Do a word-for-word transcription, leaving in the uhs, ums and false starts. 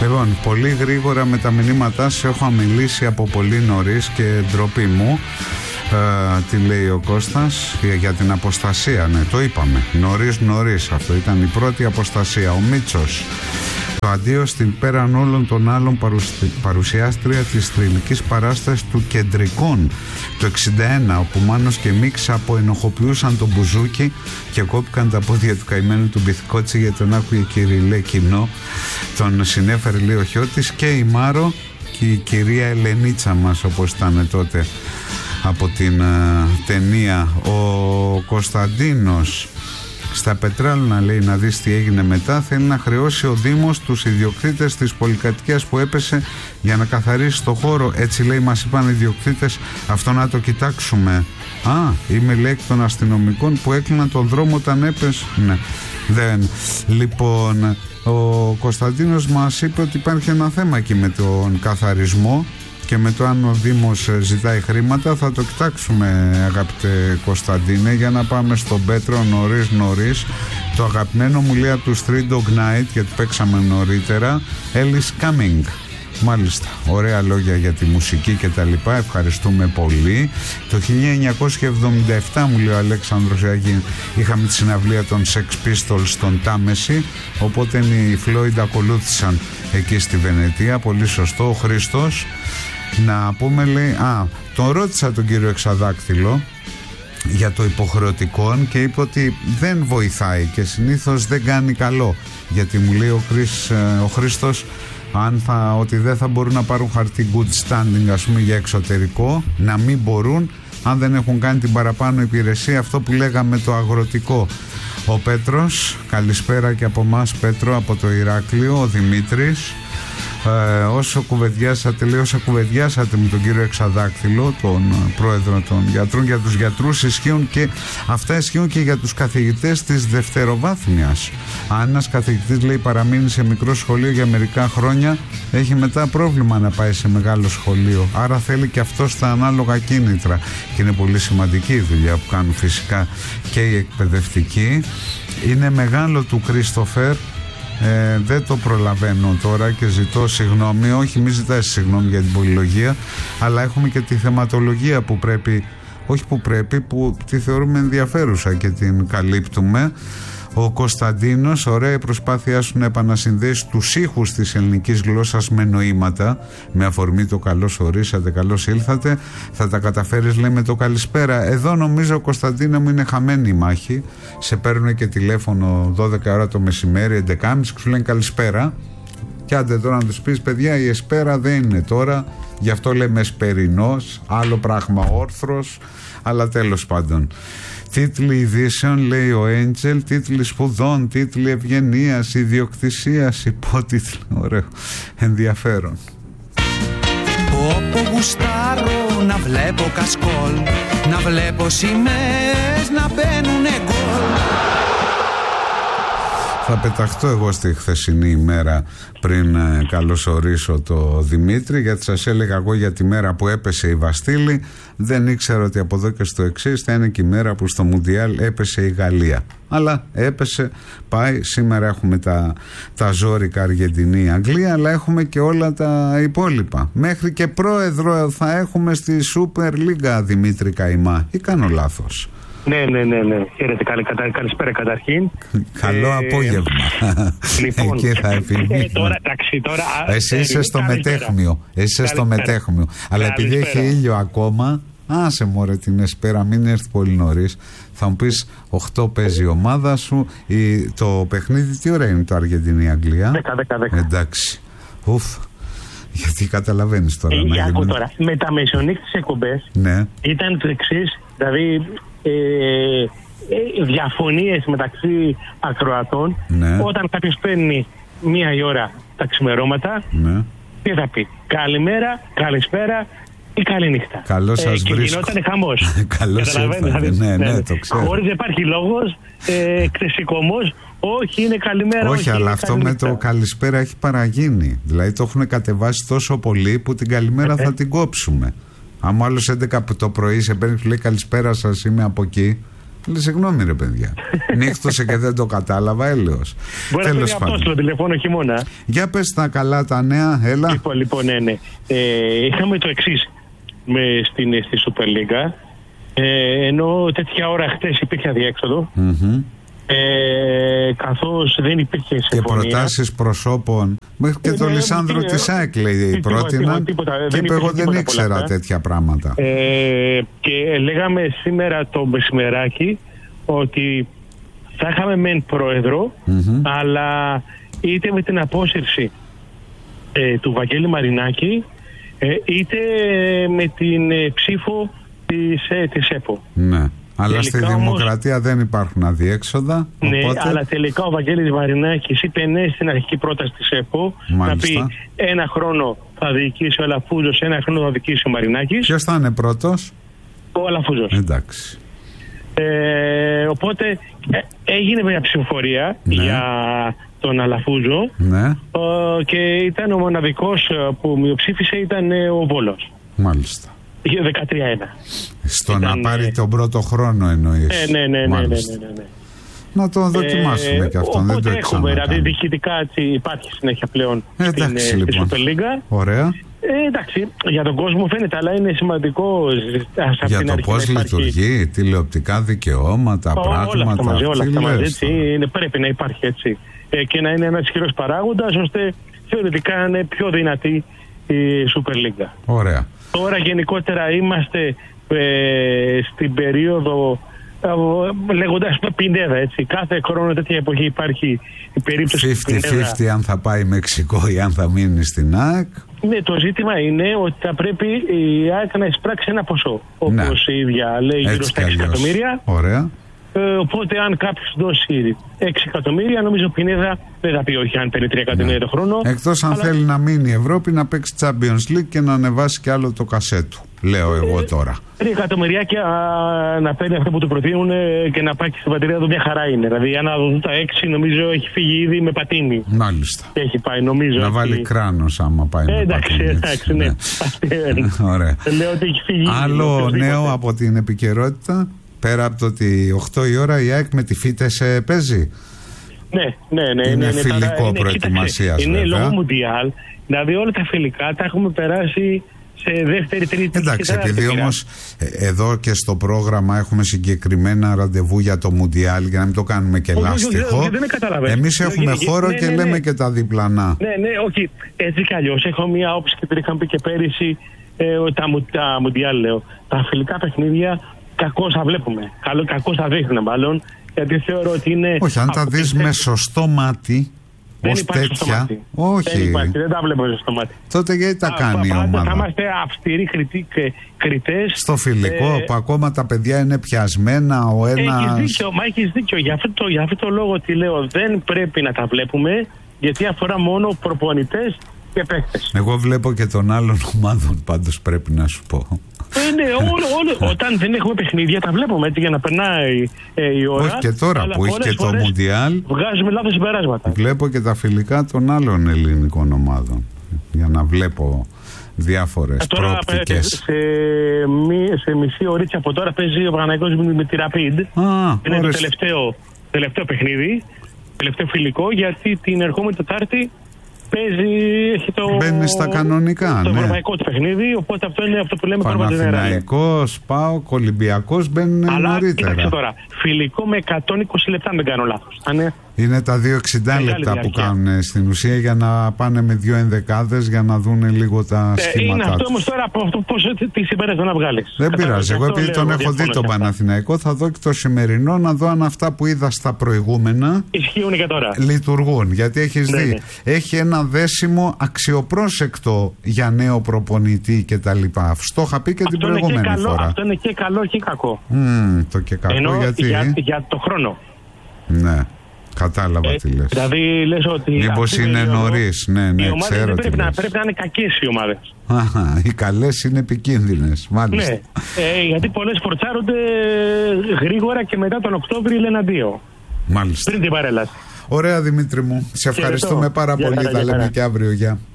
Λοιπόν, πολύ γρήγορα με τα μηνύματά σου έχω αμιλήσει από πολύ νωρίς και ντροπή μου. Uh, τι λέει ο Κώστας για, για την αποστασία, ναι, το είπαμε νωρίς νωρίς, αυτό ήταν η πρώτη αποστασία. Ο Μίτσος, το αντίο στην πέραν όλων των άλλων παρουσι... παρουσιάστρια της θρυλικής παράστασης του Κεντρικών το εξήντα ένα, όπου Μάνος και Μίξα αποενοχοποιούσαν τον μπουζούκι και κόπηκαν τα πόδια του καημένου του Μπιθκότσι για τον άκουγε κυριλέ κοινό. Τον συνέφερε λέει ο Χιώτης και η Μάρο και η κυρία Ελενίτσα μας, όπως ήταν τότε από την uh, ταινία. Ο Κωνσταντίνος, στα Πετράλωνα λέει να δεις τι έγινε μετά. Θέλει να χρεώσει ο Δήμος τους ιδιοκτήτες της πολυκατοικίας που έπεσε για να καθαρίσει το χώρο. Έτσι λέει μας είπαν οι ιδιοκτήτες. Αυτό να το κοιτάξουμε. Α, είμαι λέει εκ των αστυνομικών που έκλειναν τον δρόμο όταν έπεσε. Ναι, δεν. Λοιπόν, ο Κωνσταντίνος μας είπε ότι υπάρχει ένα θέμα εκεί με τον καθαρισμό και με το αν ο Δήμος ζητάει χρήματα. Θα το κοιτάξουμε, αγαπητέ Κωνσταντίνε, για να πάμε στον Πέτρο νωρίς νωρίς. Το αγαπημένο μου λέει από τους Three Dog Night, γιατί παίξαμε νωρίτερα, Ellis Coming. Μάλιστα, ωραία λόγια για τη μουσική και τα λοιπά, ευχαριστούμε πολύ. Το χίλια εννιακόσια εβδομήντα επτά μου λέει ο Αλέξανδρος Ιαγή, είχαμε τη συναυλία των Sex Pistols στον Τάμεση, οπότε οι Floyd ακολούθησαν εκεί στη Βενετία, πολύ σωστό. Ο Χρήστος, να πούμε λέει, α, τον ρώτησα τον κύριο Εξαδάκτυλο για το υποχρεωτικό και είπε ότι δεν βοηθάει και συνήθως δεν κάνει καλό, γιατί μου λέει ο, Χρήσ, ο Χρήστος αν θα, ότι δεν θα μπορούν να πάρουν χαρτί good standing, ας πούμε, για εξωτερικό, να μην μπορούν αν δεν έχουν κάνει την παραπάνω υπηρεσία, αυτό που λέγαμε το αγροτικό. Ο Πέτρος, καλησπέρα και από μας Πέτρο από το Ηράκλειο. Ο Δημήτρης, Ε, όσο κουβεντιάσατε, λέει, όσα κουβεντιάσατε με τον κύριο Εξαδάκτυλο, τον πρόεδρο των γιατρών, για τους γιατρούς ισχύουν και αυτά ισχύουν και για τους καθηγητές της δευτεροβάθμιας. Αν ένας καθηγητής, λέει, παραμείνει σε μικρό σχολείο για μερικά χρόνια, έχει μετά πρόβλημα να πάει σε μεγάλο σχολείο, άρα θέλει και αυτός τα ανάλογα κίνητρα και είναι πολύ σημαντική η δουλειά που κάνουν φυσικά και οι εκπαιδευτικοί. Είναι μεγάλο του Κρίστοφερ. Ε, δεν το προλαβαίνω τώρα και ζητώ συγγνώμη. Όχι, μη ζητάς συγγνώμη για την πολυλογία, αλλά έχουμε και τη θεματολογία που πρέπει, όχι που πρέπει, που τη θεωρούμε ενδιαφέρουσα και την καλύπτουμε. Ο Κωνσταντίνος, ωραία η προσπάθειά σου να επανασυνδέσει τους ήχους της ελληνικής γλώσσας με νοήματα, με αφορμή το καλώς ορίσατε, καλώς ήλθατε. Θα τα καταφέρεις, λέει, με το καλησπέρα. Εδώ νομίζω, Κωνσταντίνα μου, είναι χαμένη η μάχη. Σε παίρνουν και τηλέφωνο δώδεκα ώρα το μεσημέρι, έντεκα και μισή, και σου λένε καλησπέρα. Και άντε τώρα να τους πεις, παιδιά, η εσπέρα δεν είναι τώρα, γι' αυτό λέμε εσπερινός, άλλο πράγμα όρθρος, αλλά τέλος πάντων. Τίτλοι ειδήσεων, λέει ο Έντζελ, τίτλοι σπουδών, τίτλοι ευγενίας, ιδιοκτησίας, υπότιτλοι. Ωραίο, ενδιαφέρον. Όπου γουστάρω να βλέπω κασκόλ, να βλέπω σημαίες να μπαίνουνε γκολ. Θα πεταχτώ εγώ στη χθεσινή ημέρα πριν ε, καλωσορίσω το Δημήτρη, γιατί σας έλεγα εγώ για τη μέρα που έπεσε η Βαστίλη. Δεν ήξερα ότι από εδώ και στο εξής θα είναι και η μέρα που στο Μουντιάλ έπεσε η Γαλλία. Αλλά έπεσε, πάει. Σήμερα έχουμε τα, τα ζόρικα Αργεντινή, Αγγλία, αλλά έχουμε και όλα τα υπόλοιπα. Μέχρι και πρόεδρο θα έχουμε στη Super League, Δημήτρη Καϊμά. Ή κάνω λάθος? Ναι, ναι, ναι, ναι. Χαίρετε, καλή, κατα, καλησπέρα καταρχήν. Καλό ε, απόγευμα. Λοιπόν, εκεί θα επιμείνω. Ε, τώρα, τάξη, τώρα, Εσύ είσαι ε, στο καλησπέρα. μετέχμιο. Εσύ είσαι στο μετέχμιο. Αλλά επειδή έχει ήλιο ακόμα, άσε μωρέ την εσπέρα, μην έρθει πολύ νωρίς. Θα μου πεις οκτώ παίζει η ομάδα σου. Η, το παιχνίδι τι ώρα είναι το Αργεντινή-Αγγλία? δέκα δέκα δέκα. Εντάξει. Ουφ. Γιατί καταλαβαίνεις τώρα. Ε, να άκου τώρα. Με τα μεσονύχτες εκπομπές, ναι, ήταν το εξής. Δηλαδή ε, ε, διαφωνίες μεταξύ ακροατών, ναι. Όταν κάποιος παίρνει μία η ώρα τα ξημερώματα, ναι, τι θα πει? Καλημέρα, καλησπέρα ή καληνύχτα. Καλώς σας ε, βρίσκω. Και γινόταν χαμός. Καλώς ήρθατε. Ναι, ναι, ναι, το ξέρω. Χωρίς να υπάρχει λόγος, ε, ξεσηκωμός. Όχι, είναι καλημέρα. Όχι, όχι αλλά αυτό καληνύχτα. Με το καλησπέρα έχει παραγίνει. Δηλαδή το έχουν κατεβάσει τόσο πολύ που την καλημέρα ε, θα την κόψουμε. Αν άλλος έντεκα το πρωί σε παίρνει και λέει καλησπέρα σας, είμαι από εκεί, Λέει, συγγνώμη ρε παιδιά. Νύχτωσε και δεν το κατάλαβα, έλεος. Μπορεί να πει αυτό στο τηλεφώνο χειμώνα. Για πες τα καλά τα νέα, έλα. Λοιπόν, λοιπόν ναι, ναι. Ε, είχαμε το εξής στην, στη Super League. Ε, ενώ τέτοια ώρα χτες υπήρχε αδιέξοδο. Mm-hmm. Ε, καθώς δεν υπήρχε συμφωνία. Και προτάσεις προσώπων. Μέχρι και ε, τον Λισάνδρο ε, της ΑΕΚ λέει πρότεινα. Και είπε εγώ δεν ήξερα πολλά, τέτοια πράγματα. Ε, και λέγαμε σήμερα το μεσημεράκι ότι θα είχαμε μεν πρόεδρο, mm-hmm. αλλά είτε με την απόσυρση ε, του Βαγγέλη Μαρινάκη, ε, είτε με την ε, ψήφο της, ε, της ΕΠΟ. Ναι. Αλλά τελικά στη Δημοκρατία όμως δεν υπάρχουν αδιέξοδα. Ναι, οπότε... αλλά τελικά ο Βαγγέλης Μαρινάκης είπε ναι στην αρχική πρόταση της ΕΠΟ. Μάλιστα. Να πει ένα χρόνο θα διοικήσει ο Αλαφούζος, ένα χρόνο θα διοικήσει ο Μαρινάκης. Ποιος θα είναι πρώτος? Ο Αλαφούζος. Εντάξει. Ε, οπότε ε, έγινε μια ψηφοφορία, ναι, για τον Αλαφούζο, ναι, ε, και ήταν ο μοναδικός που μειοψήφισε ήταν ε, ο Βόλος. Μάλιστα. δεκατρία ένα. Στο ήταν, να πάρει ε... τον πρώτο χρόνο εννοείς. Ε, ναι, ναι, ναι, ναι, ναι, ναι, ναι. Να το δοκιμάσουμε ε, και αυτόν, δεν το έχουμε, δηλαδή διοικητικά έτσι, υπάρχει συνέχεια πλέον ε, εντάξει, στην, λοιπόν. στη Super League. Ωραία. Ε, εντάξει, για τον κόσμο φαίνεται, αλλά είναι σημαντικό. Για το πώς λειτουργεί, τηλεοπτικά δικαιώματα, Ό, πράγματα. Όλα αυτά μαζί, όλα αυτά μαζί έτσι, είναι, πρέπει να υπάρχει έτσι. Ε, και να είναι ένας ισχυρός παράγοντας, ώστε θεωρητικά να είναι πιο δυνατή η Super League. Ωραία. Τώρα γενικότερα είμαστε ε, στην περίοδο, ε, λέγοντας Πινέδα, έτσι. Κάθε χρόνο τέτοια εποχή υπάρχει η περίπτωση πενήντα πενήντα αν θα πάει Μεξικό ή αν θα μείνει στην ΑΕΚ. Ναι, το ζήτημα είναι ότι θα πρέπει η ΑΕΚ να εισπράξει ένα ποσό. Ναι. Όπως η ίδια λέει, γύρω στα έξι εκατομμύρια. Ωραία. Ε, οπότε αν κάποιος δώσει έξι εκατομμύρια, νομίζω ο Πινέδα δεν θα πει όχι αν παίρνει τρία εκατομμύρια το χρόνο. Εκτός αν αλλά... θέλει να μείνει η Ευρώπη, να παίξει Champions League και να ανεβάσει κι άλλο το κασέ του. Λέω εγώ ε, τώρα. Τρία εκατομμυριάκια να παίρνει αυτό που του προτείνουν και να πάει και στην πατρίδα του μια χαρά είναι. Δηλαδή, αν δουν τα έξι, νομίζω έχει φύγει ήδη με πατίνι. Μάλιστα. Και έχει πάει, νομίζω. Να βάλει έχει... κράνος άμα πάει ε, με εντάξει, πατίνι. Εντάξει, ναι. Ωραία. Λέω ότι έχει φύγει. Άλλο νέο από την επικαιρότητα. Πέρα από το ότι οκτώ η ώρα η ΑΕΚ με τη Φίτες παίζει. Ναι, ναι, ναι. Είναι ναι, φιλικό ναι, προετοιμασία. Είναι, είναι λόγω Μουντιάλ. Δηλαδή όλα τα φιλικά τα έχουμε περάσει σε δεύτερη, τρίτη. Εντάξει, επειδή όμως εδώ και στο πρόγραμμα έχουμε συγκεκριμένα ραντεβού για το Μουντιάλ, για να μην το κάνουμε και λάστιχο. Εμείς έχουμε χώρο ναι, και ναι, ναι, λέμε και τα διπλανά. Ναι, ναι, όχι. Έτσι κι αλλιώς έχω μία όψη και την είχαμε πει και πέρυσι ε, τα, τα Μουντιάλ, λέω. Τα φιλικά παιχνίδια κακώς θα βλέπουμε. Καλό, κακώς θα δείχνουν μάλλον. Γιατί θεωρώ ότι είναι. Όχι, αν τα δεις με σωστό μάτι. Δεν ως υπάρχει τέτοια. Όχι. Δεν υπάρχει, δεν τα βλέπω στο μάτι. Τότε γιατί τα κάνει η ομάδα. Θα είμαστε αυστηροί κριτές. Στο φιλικό, ε, που ακόμα τα παιδιά είναι πιασμένα, ο ένας. Έχεις δίκιο, μα έχεις δίκιο. Για αυτό, το, για αυτό το λόγο ότι λέω δεν πρέπει να τα βλέπουμε, γιατί αφορά μόνο προπονητές και παίκτες. Εγώ βλέπω και των άλλων ομάδων, πάντως πρέπει να σου πω. Ε, ναι, όλο, όλο, όταν δεν έχουμε παιχνίδια τα βλέπουμε έτσι για να περνάει ε, η ώρα. Όχι και τώρα που έχει και το Μουντιάλ. Βγάζουμε λάθος συμπεράσματα. Βλέπω και τα φιλικά των άλλων ελληνικών ομάδων. Για να βλέπω διάφορες προοπτικές. Σε, σε μισή ωρίτσα από τώρα παίζει ο Παναθηναϊκός με τη Rapid. Α, είναι το τελευταίο, τελευταίο παιχνίδι. Τελευταίο φιλικό, γιατί την ερχόμενη Τετάρτη παίζει, έχει το, μπαίνει στα κανονικά, το ναι, ευρωπαϊκό του παιχνίδι, οπότε αυτό είναι αυτό που λέμε Παναθηναϊκός, ΠΑΟΚ, Ολυμπιακός μπαίνουν αλλά, νωρίτερα. Αλλά τώρα, φιλικό με εκατόν είκοσι λεπτά, αν δεν κάνω λάθος. Είναι, είναι τα δύο εξήντα λεπτά που κάνουν στην ουσία για να πάνε με δύο ενδεκάδες για να δουν λίγο τα ε, σχήματά είναι τους. αυτό όμως τώρα από αυτό πώς τι συμπέρασμα να βγάλεις. Δεν πειράζει, εγώ επειδή τον έχω δει τον Παναθηναϊκό θα δω και το σημερινό να δω αν αυτά που είδα στα προηγούμενα ισχύουν και τώρα. Λειτουργούν, γιατί έχεις ναι, δει ναι. Έχει ένα δέσιμο αξιοπρόσεκτο για νέο προπονητή και τα λοιπά. Αυτό είχα πει και αυτό την προηγούμενη και φορά. Αυτό είναι και καλό και κακό. Mm, το και κακό. Ενώ γιατί για, για το χρόνο. Ναι, κατάλαβα ε, τι λες. Δηλαδή λες ότι μήπως είναι νωρίς. Ναι, ναι, ξέρω τι πρέπει, να, πρέπει να είναι κακές οι ομάδες. Αχα, οι καλές είναι επικίνδυνες. Μάλιστα. Ναι, ε, γιατί πολλές φορτσάρονται γρήγορα και μετά τον Οκτώβριο λένε αντίο. Μάλιστα. Πριν την παρέλαση. Ωραία Δημήτρη μου, σε ευχαριστούμε πάρα πολύ. Τα λέμε και αύριο. Γεια.